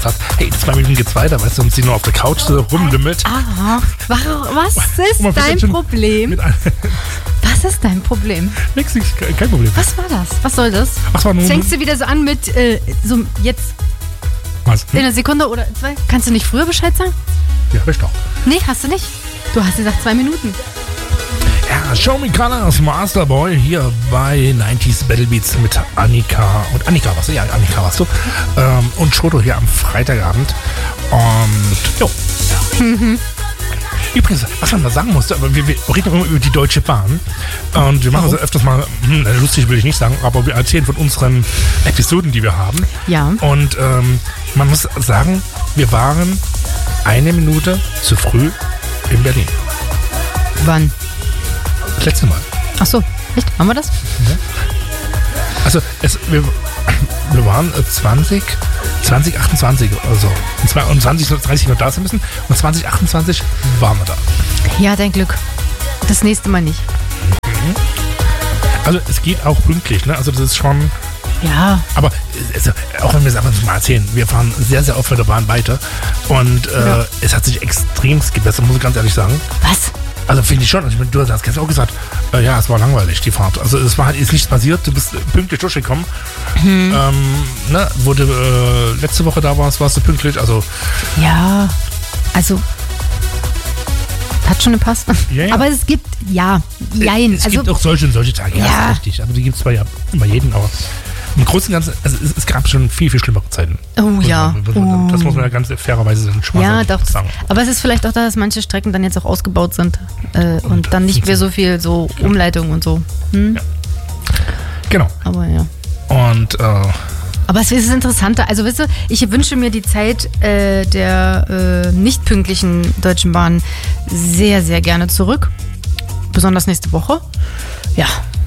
sagt, hey, in 2 Minuten geht's weiter, weißt du, und sie nur auf der Couch so rumlümmelt. Aha, was ist dein Problem? Was ist dein Problem? Nix, kein Problem. Was war das? Was soll das? Ach, war nur, fängst du wieder so an mit, so jetzt was? in einer Sekunde oder 2? Kannst du nicht früher Bescheid sagen? Ja, hab ich doch. Nee, hast du nicht. Du hast gesagt 2 Minuten. Ja, Show Me Colors, Masterboy hier bei 90s Battle Beats mit Annika. Und Annika warst du? Ja, Annika warst du. Und Shoto hier am Freitagabend. Und, jo. Übrigens, was man mal sagen musste, aber wir reden immer über die Deutsche Bahn. Und wir machen das öfters mal, lustig will ich nicht sagen, aber wir erzählen von unseren Episoden, die wir haben. Ja. Und man muss sagen, wir waren 1 Minute zu früh in Berlin. Wann? Das letzte Mal. Ach so, echt? Haben wir das? Ja. Also, wir waren 2028 oder so. Und 2030 noch da sein müssen. Und 2028 waren wir da. Ja, dein Glück. Das nächste Mal nicht. Also, es geht auch pünktlich, ne? Also, das ist schon... Ja. Aber also, auch wenn wir es einfach mal erzählen, wir fahren sehr, sehr oft mit der Bahn weiter. Und es hat sich extremst gebessert, muss ich ganz ehrlich sagen. Was? Also finde ich schon. Also, du hast gestern auch gesagt, ja, es war langweilig, die Fahrt. Also es ist nichts passiert, du bist pünktlich durchgekommen. Wo du letzte Woche da warst du pünktlich. Also ja, also hat schon gepasst. Ja. Aber es gibt, es gibt auch solche und solche Tage, ja, ist richtig. Aber die gibt es zwar ja immer jeden, aber im Großen und Ganzen, also es gab schon viel, viel schlimmere Zeiten. Oh ja. Das muss man ja ganz fairerweise sagen. Aber es ist vielleicht auch da, dass manche Strecken dann jetzt auch ausgebaut sind und dann nicht mehr so viel so Umleitung und so. Ja. Genau. Aber ja. Und aber es ist interessanter. Also weißt du, ich wünsche mir die Zeit der nicht pünktlichen Deutschen Bahn sehr, sehr gerne zurück. Besonders nächste Woche. Ja.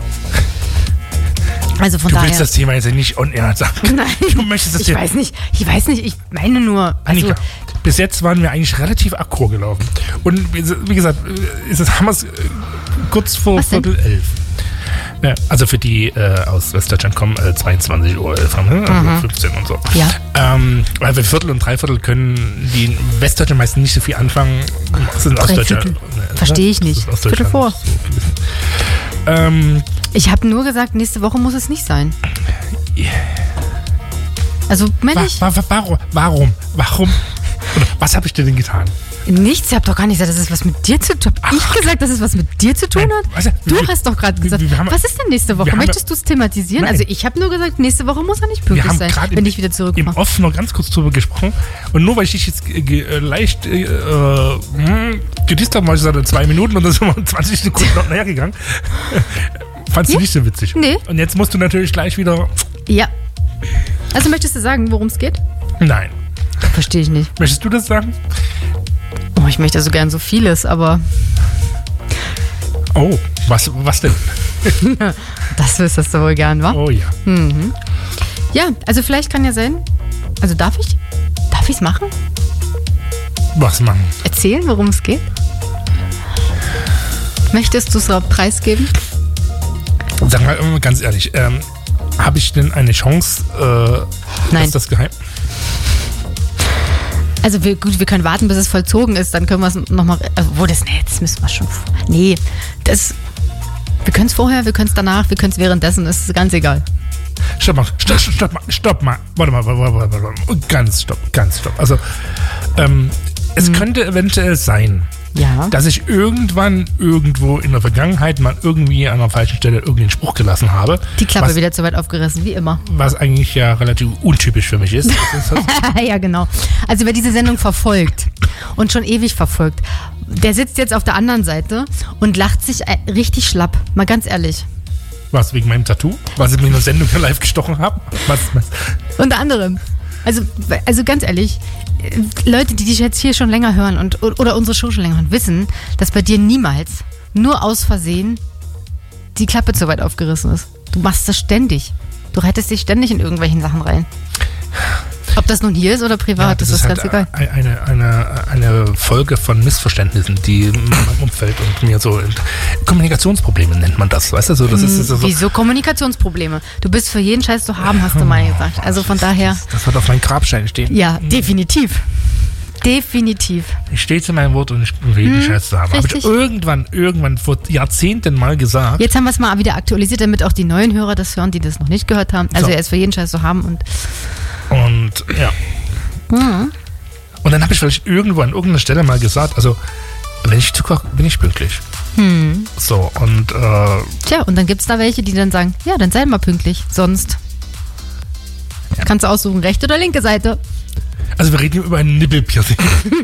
Also von daher. Du willst das Thema jetzt nicht on air sagen. Nein. Du möchtest das ich weiß nicht. Ich meine nur. Also Annika, bis jetzt waren wir eigentlich relativ aggro gelaufen. Und wie gesagt, haben wir es kurz vor 10:15. Ja, also für die aus Westdeutschland kommen 22:11 Uhr, also 15 und so. Ja. Weil wir Viertel und Dreiviertel können die in Westdeutschland meistens nicht so viel anfangen. Sind Ostdeutschland. Verstehe ich nicht. Viertel vor. Ich habe nur gesagt, nächste Woche muss es nicht sein. Also, Warum? Oder was habe ich dir denn getan? Nichts, ich habe doch gar nicht gesagt, dass es was mit dir zu tun hat. Ich gesagt, dass es was mit dir zu tun hat? Du hast doch gerade gesagt, was ist denn nächste Woche? Möchtest du es thematisieren? Nein. Also ich habe nur gesagt, nächste Woche muss er nicht pünktlich sein, wenn ich wieder zurückkomme. Im Off noch ganz kurz drüber gesprochen. Und nur weil ich dich jetzt leicht gedisst habe, weil ich sagte 2 Minuten und dann sind wir 20 Sekunden noch näher gegangen. Fandst du nicht so witzig? Nee. Und jetzt musst du natürlich gleich wieder... Ja. Also möchtest du sagen, worum es geht? Nein. Verstehe ich nicht. Möchtest du das sagen? Oh, ich möchte so gern so vieles, aber... Oh, was denn? Das wüsstest du wohl gern, wa? Oh ja. Mhm. Ja, also vielleicht kann ja sein... Also darf ich es machen? Was machen? Erzählen, worum es geht? Möchtest du es preisgeben? Sag mal ganz ehrlich, habe ich denn eine Chance, Nein. ist das geheim? Also wir können warten, bis es vollzogen ist, dann können wir es nochmal... das müssen wir schon... Nee, wir können es vorher, wir können es danach, wir können es währenddessen, ist ganz egal. Stopp mal. Warte mal. Ganz stopp. Also, es könnte eventuell sein, dass ich irgendwann irgendwo in der Vergangenheit mal irgendwie an der falschen Stelle irgendeinen Spruch gelassen habe. Die Klappe wieder zu weit aufgerissen, wie immer. Was eigentlich ja relativ untypisch für mich ist. Ja, genau. Also wer diese Sendung verfolgt und schon ewig verfolgt, der sitzt jetzt auf der anderen Seite und lacht sich richtig schlapp. Mal ganz ehrlich. Was, wegen meinem Tattoo? Was ich mir in der Sendung live gestochen habe? Was? Unter anderem. Also ganz ehrlich, Leute, die dich jetzt hier schon länger hören oder unsere Show schon länger hören, wissen, dass bei dir niemals, nur aus Versehen, die Klappe zu weit aufgerissen ist. Du machst das ständig. Du reitest dich ständig in irgendwelchen Sachen rein. Ob das nun hier ist oder privat, das ist ganz egal. Eine Folge von Missverständnissen, die in meinem Umfeld und mir so Kommunikationsprobleme nennt man das, weißt du? So, das ist so. Wieso Kommunikationsprobleme? Du bist für jeden Scheiß zu haben, hast du mal gesagt. Also von daher. Das wird auf meinem Grabstein stehen. Ja, definitiv. Definitiv. Ich stehe zu meinem Wort und ich will die Scheiße zu haben. Habe ich irgendwann vor Jahrzehnten mal gesagt. Jetzt haben wir es mal wieder aktualisiert, damit auch die neuen Hörer das hören, die das noch nicht gehört haben. Also er ist für jeden Scheiß zu haben und ja. Mhm. Und dann habe ich vielleicht irgendwo an irgendeiner Stelle mal gesagt, also wenn ich zukoche, bin ich pünktlich. So, und tja, und dann gibt es da welche, die dann sagen, ja, dann sei mal pünktlich, sonst kannst du aussuchen, rechte oder linke Seite. Also wir reden hier über einen Nippelpiercing.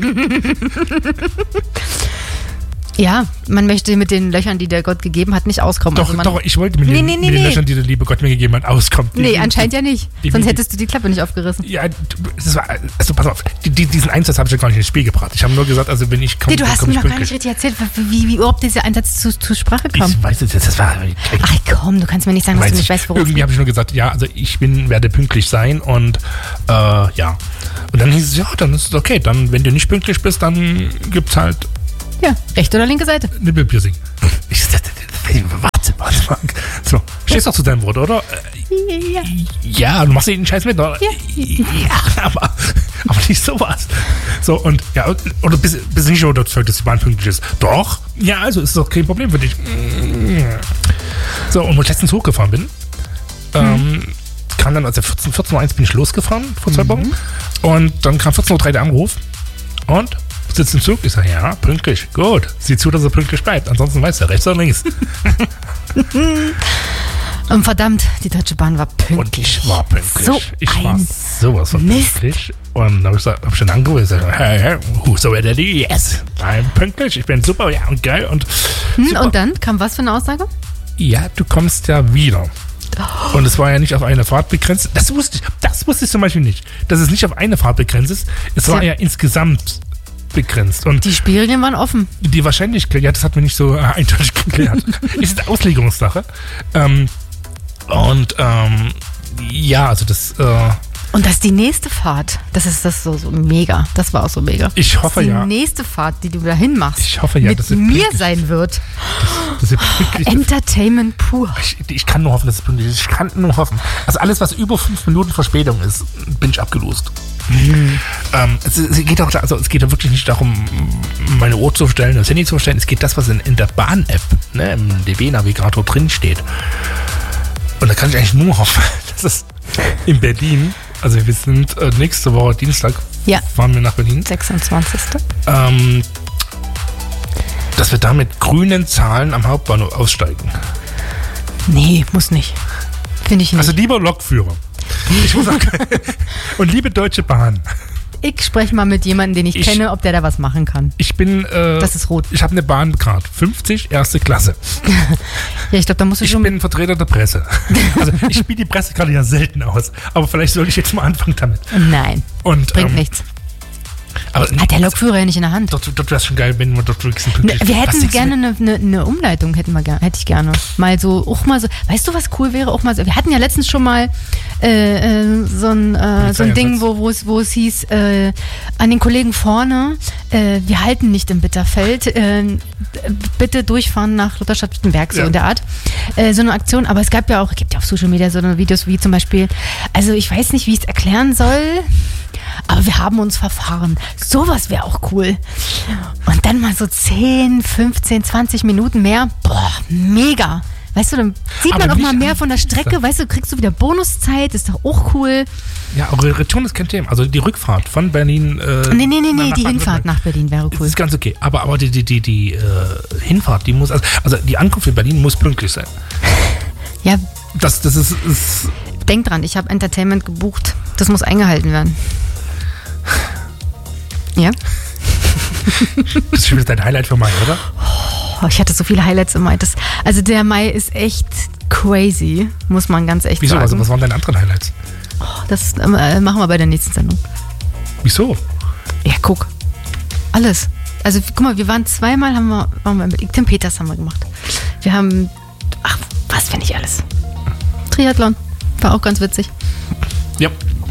Ja, man möchte mit den Löchern, die der Gott gegeben hat, nicht auskommen. Doch, ich wollte mit den Löchern, die der liebe Gott mir gegeben hat, auskommen. Nee, anscheinend ja nicht. Sonst hättest du die Klappe nicht aufgerissen. Ja, pass auf, diesen Einsatz habe ich ja gar nicht ins Spiel gebracht. Ich habe nur gesagt, also wenn ich komme, du hast mir noch gar nicht richtig erzählt, wie überhaupt dieser Einsatz zur Sprache kam. Ich weiß es jetzt, das war... Ach komm, du kannst mir nicht sagen, dass du nicht weißt, worum. Irgendwie habe ich nur gesagt, ja, also ich werde pünktlich sein und ja. Und dann hieß es, ja, dann ist es okay. Dann, wenn du nicht pünktlich bist, dann gibt's halt... Ja, rechte oder linke Seite. Nippelpiercing. Warte. So, stehst doch zu deinem Wort, oder? Ja. Ja, du machst den Scheiß mit, oder? Ja, aber nicht sowas. So, und ja, oder bist du nicht überzeugt, dass die Bahn pünktlich ist? Doch. Ja, also ist doch kein Problem für dich. So, und wo ich letztens hochgefahren bin, kam dann, also 14.01 Uhr bin ich losgefahren, vor 2 Wochen. Und dann kam 14.03 Uhr der Anruf. Und sitzt im Zug. Ich sage, ja, pünktlich. Gut. Sieh zu, dass er pünktlich bleibt. Ansonsten weiß er, rechts oder links. Und verdammt, die Deutsche Bahn war pünktlich. Und ich war pünktlich. Ich war sowas von pünktlich. Und dann habe ich dann angerufen und gesagt, hey, who's so ready? Yes, I'm pünktlich. Ich bin super, ja, und geil. Und dann kam was für eine Aussage? Ja, du kommst ja wieder. Und es war ja nicht auf eine Fahrt begrenzt. Das wusste ich zum Beispiel nicht. Dass es nicht auf eine Fahrt begrenzt ist. Es war ja insgesamt begrenzt. Und die Spielregeln waren offen. Die Wahrscheinlichkeit, ja, das hat mir nicht so eindeutig geklärt. Ist eine Auslegungssache. Ja, also das... Und das ist die nächste Fahrt. Das ist das so mega. Das war auch so mega. Ich hoffe ja. Die nächste Fahrt, die du dahin machst. Ich hoffe ja, mit dass es mir sein wird. Das ist Entertainment pur. Ich kann nur hoffen, dass es pünktlich ist. Ich kann nur hoffen. Also alles, was über 5 Minuten Verspätung ist, bin ich abgelost. Es geht auch, also es geht ja wirklich nicht darum, meine Uhr zu stellen, das Handy zu stellen. Es geht das, was in der Bahn-App, ne, im DB-Navigator drin steht. Und da kann ich eigentlich nur hoffen, dass es in Berlin, also wir sind nächste Woche Dienstag, fahren wir nach Berlin. 26. Dass wir da mit grünen Zahlen am Hauptbahnhof aussteigen. Nee, muss nicht. Finde ich nicht. Also lieber Lokführer. Ich muss sagen, und liebe Deutsche Bahn. Ich spreche mal mit jemandem, den ich kenne, ob der da was machen kann. Ich bin... das ist rot. Ich habe eine Bahncard. 50, erste Klasse. Ja, ich glaube, da musst du schon... Ich bin Vertreter der Presse. Also ich spiele die Presse gerade ja selten aus. Aber vielleicht sollte ich jetzt mal anfangen damit. Nein, bringt nichts. Aber hat der Lokführer ja nicht in der Hand. Dort wäre es schon geil, wenn wir dort wirklich pünktlich. Wir hätten gerne eine Umleitung, hätte ich gerne. Mal so, weißt du, was cool wäre? Auch mal so, wir hatten ja letztens schon mal so ein Ding, wo es hieß, an den Kollegen vorne, wir halten nicht im Bitterfeld, bitte durchfahren nach Lutherstadt-Wittenberg, so in der Art. So eine Aktion, aber es gibt ja auf Social Media so eine Videos wie zum Beispiel, also ich weiß nicht, wie ich es erklären soll, aber wir haben uns verfahren. Sowas wäre auch cool. Und dann mal so 10, 15, 20 Minuten mehr. Boah, mega. Weißt du, dann sieht man auch mal mehr von der Strecke. Weißt du, kriegst du wieder Bonuszeit. Ist doch auch cool. Ja, aber Return ist kein Thema. Also die Rückfahrt von Berlin... Nee, die Hinfahrt nach Berlin wäre cool. Das ist ganz okay. Aber die Hinfahrt, die muss... Also die Ankunft in Berlin muss pünktlich sein. Ja. Das ist... Denk dran, ich habe Entertainment gebucht. Das muss eingehalten werden. Ja? Das ist schon wieder dein Highlight für Mai, oder? Oh, ich hatte so viele Highlights im Mai. Also der Mai ist echt crazy, muss man ganz echt sagen. Wieso? Also was waren deine anderen Highlights? Oh, das machen wir bei der nächsten Sendung. Wieso? Ja, guck. Alles. Also guck mal, wir waren zweimal, waren wir mit Tim Peters haben wir gemacht. Wir haben, was finde ich alles? Triathlon. War auch ganz witzig. Ja.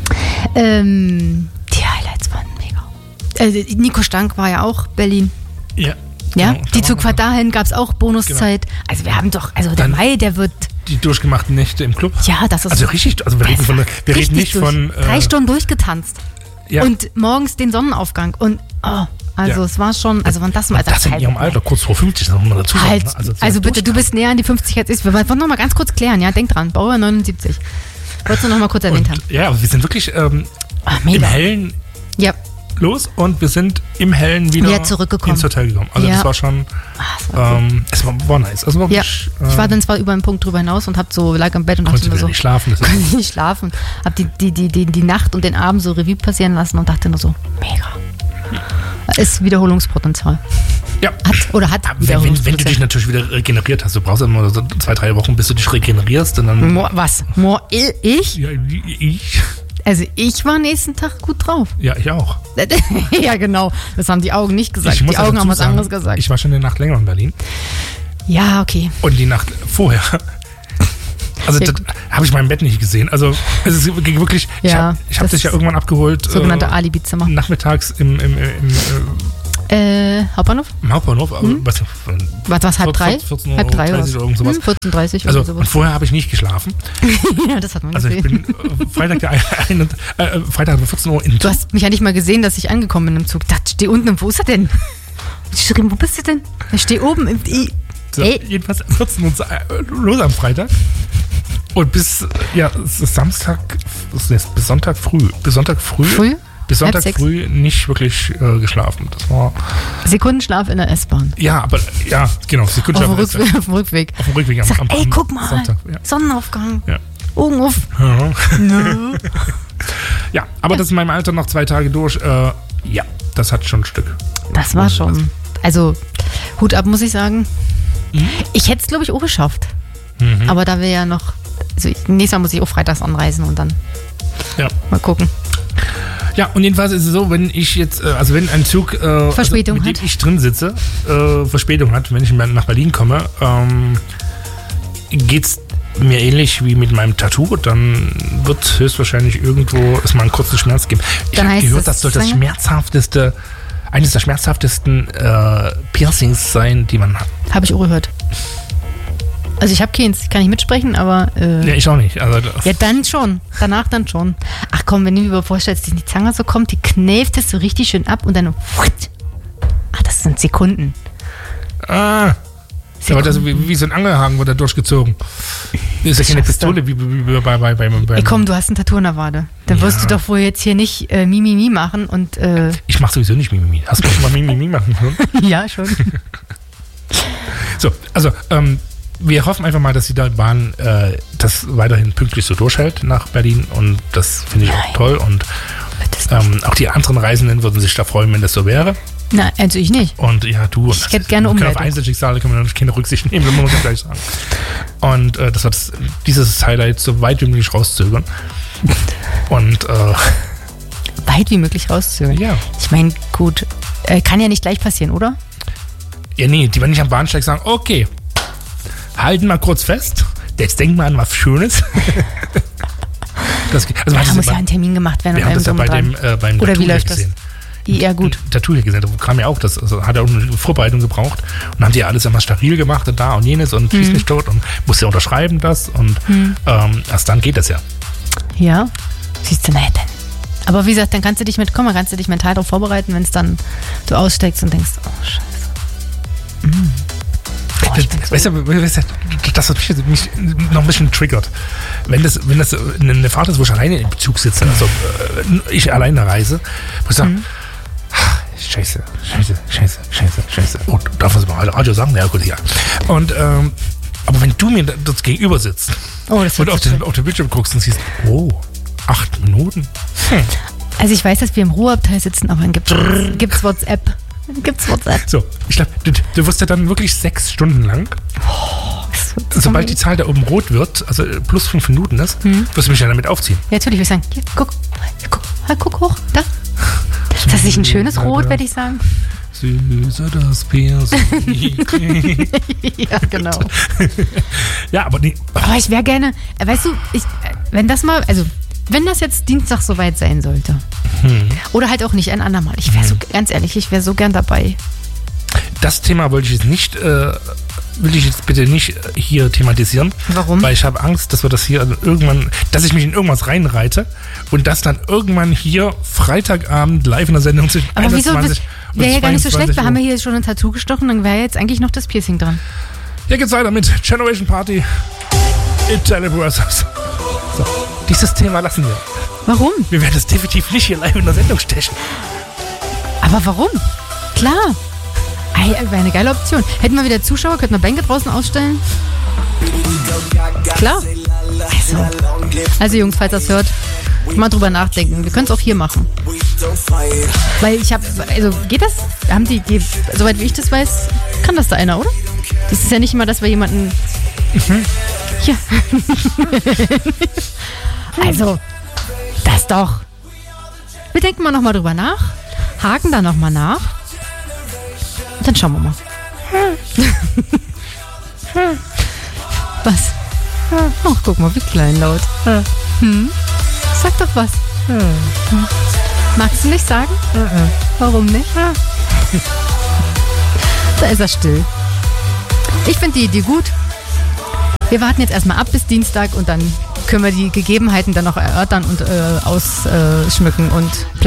Die Highlights waren mega. Nico Stank war ja auch Berlin. Ja. Ja, genau, die Zugfahrt dahin gab es auch Bonuszeit. Genau. Also wir haben doch, der Mai, der wird... Die durchgemachten Nächte im Club. Ja, das ist... Also richtig, wir reden nicht von... 3 Stunden durchgetanzt. Ja. Und morgens den Sonnenaufgang. Und, es war schon... Also wann das mal... Das in ihrem Alter, kurz vor 50, das muss man dazu sagen. Also bitte, du bist näher an die 50 als ich. Wir wollen noch mal ganz kurz klären, ja? Denk dran, Baujahr 79. Wolltest du noch mal kurz erwähnt haben. Ja, aber wir sind wirklich im Hellen... Ja. Los und wir sind im Hellen wieder zurückgekommen. Ins Hotel gekommen. Also das war schon, es war nice. Also wirklich, ich war dann zwar über einen Punkt drüber hinaus und lag im Bett und dachte mir so, nicht schlafen. Konnte nicht schlafen. Hab die Nacht und den Abend so Revue passieren lassen und dachte nur so, mega. Ist Wiederholungspotenzial. Ja. Hat wenn du dich natürlich wieder regeneriert hast, du brauchst immer so 2-3 Wochen, bis du dich regenerierst und dann... Was? Ich? Ja, ich... Also ich war nächsten Tag gut drauf. Ja, ich auch. Ja, genau. Das haben die Augen nicht gesagt. Die Augen haben was anderes gesagt. Ich war schon eine Nacht länger in Berlin. Ja, okay. Und die Nacht vorher. Also das habe ich mein Bett nicht gesehen. Also es ist wirklich, ja, ich habe dich ja irgendwann abgeholt. Sogenannte Alibi-Zimmer. Nachmittags im Hauptbahnhof? Im Hauptbahnhof. Was, 3:30? 14:30 halb 3 oder irgend sowas. 14:30 also sowas. Und vorher habe ich nicht geschlafen. Ja, das hat man gesehen. Also ich bin Freitag um 14 Uhr in Du hast mich ja nicht mal gesehen, dass ich angekommen bin im Zug. Da stehe unten, wo ist er denn? Ich schrieb, wo bist du denn? Ich stehe oben. Jedenfalls 14 Uhr los am Freitag. Und bis Samstag, bis Sonntag früh. Bis Sonntag früh nicht wirklich geschlafen. Das war Sekundenschlaf in der S-Bahn. Ja, aber genau, Sekundenschlaf auf dem Rückweg. Auf dem Rückweg am guck mal, Sonntag, Sonnenaufgang. Ja. Augen auf. Ja, aber das in meinem Alter noch 2 Tage durch. Das hat schon ein Stück. Das war schon. Also, Hut ab, muss ich sagen. Ich hätte es, glaube ich, auch geschafft. Aber da wir ja noch... Also nächstes Mal muss ich auch freitags anreisen und dann mal gucken. Ja, und jedenfalls ist es so, wenn ich jetzt, wenn ein Zug, Verspätung mit dem ich drin sitze, Verspätung hat, wenn ich nach Berlin komme, geht's mir ähnlich wie mit meinem Tattoo, dann wird höchstwahrscheinlich irgendwo es mal einen kurzen Schmerz geben. Ich habe gehört, das soll eines der schmerzhaftesten Piercings sein, die man hat. Habe ich auch gehört. Also ich habe keins, kann ich mitsprechen, aber... ja, ich auch nicht. Also ja, dann schon. Danach dann schon. Ach komm, wenn du dir vorstellst, die Zange so kommt, die knäft es so richtig schön ab und dann... das sind Sekunden. Aber das wie so ein Angelhaken wird da durchgezogen. Das ist ja keine Pistole wie bei komm, du hast ein Tattoo in der Wade. Dann wirst du doch wohl jetzt hier nicht Mimimi machen und... Ich mach sowieso nicht Mimimi. Hast du schon mal Mimimi machen können? Ja, schon. So, also... wir hoffen einfach mal, dass die Bahn das weiterhin pünktlich so durchhält nach Berlin und das finde ich auch toll und auch die anderen Reisenden würden sich da freuen, wenn das so wäre. Nein, also ich nicht. Und ja, du. Ich hätte gerne Umleitung. Auf Einzelschicksale können wir noch keine Rücksicht nehmen, das muss man gleich sagen. Und das hat dieses Highlight so weit wie möglich rauszögern. Und weit wie möglich rauszögern? Ja. Ich meine, gut, kann ja nicht gleich passieren, oder? Ja, nee, die werden nicht am Bahnsteig sagen, okay, halten mal kurz fest. Jetzt denken wir an was Schönes. Da muss ja ein Termin gemacht werden. Wir haben das ja beim Oder Tattoo wie läuft das? Ja, gut. Tattoo hier gesehen, da kam ja auch, das hat ja auch eine Vorbereitung gebraucht. Und dann haben die ja alles immer steril gemacht und da und jenes und schieß mich tot und musste ja unterschreiben das und erst dann geht das ja. Ja, siehst du, naja, dann. Aber wie gesagt, dann kannst du dich mental darauf vorbereiten, wenn es dann du aussteigst und denkst, oh, scheiße. Weißt du, das hat mich noch ein bisschen triggert. Wenn das eine Fahrt ist, wo ich alleine im Zug sitze, also ich alleine reise, wo ich sage, Scheiße. Oh, darf man es mal Radio sagen? Ja, gut, ja. Und, aber wenn du mir das gegenüber sitzt und auf den Bildschirm guckst und siehst, 8 Minuten? Also ich weiß, dass wir im Ruheabteil sitzen, aber dann gibt's WhatsApp. So, ich glaube, du wirst ja dann wirklich 6 Stunden lang, sobald die Zahl da oben rot wird, also plus 5 Minuten ist, wirst du mich ja damit aufziehen. Ja, natürlich, ich würde sagen, hier, guck hoch, da. Ist das nicht ein schönes Rot, würde ich sagen? Süße das Piercing. Ja, genau. Ja, aber nee. Aber ich wäre gerne, weißt du, wenn das mal, also wenn das jetzt Dienstag soweit sein sollte. Oder halt auch nicht, ein andermal. Ich wäre ganz ehrlich, ich wäre so gern dabei. Das Thema wollte ich jetzt nicht, will ich jetzt bitte nicht hier thematisieren. Warum? Weil ich habe Angst, dass wir das hier irgendwann, dass ich mich in irgendwas reinreite und das dann irgendwann hier Freitagabend live in der Sendung zwischen 21 und wäre ja gar nicht so schlecht, wir Uhr. haben ja hier schon ein Tattoo gestochen, dann wäre jetzt eigentlich noch das Piercing dran. Hier geht's weiter mit Generation Party Italian Brothers. So, dieses Thema lassen wir. Warum? Wir werden es definitiv nicht hier live in der Sendung stechen. Aber warum? Klar. Wäre eine geile Option. Hätten wir wieder Zuschauer, könnten wir Bänke draußen ausstellen? Klar. Also Jungs, falls das hört, mal drüber nachdenken. Wir können es auch hier machen. Weil ich habe, also geht das? Haben die, soweit wie ich das weiß, kann das da einer, oder? Das ist ja nicht immer, dass wir jemanden... Ja. Also, das doch. Wir denken mal nochmal drüber nach, haken da nochmal nach und dann schauen wir mal. Was? Ach, guck mal, wie kleinlaut. Sag doch was. Magst du nicht sagen? Warum nicht? Da ist er still. Ich finde die Idee gut. Wir warten jetzt erstmal ab bis Dienstag und dann können wir die Gegebenheiten dann noch erörtern und ausschmücken und planen.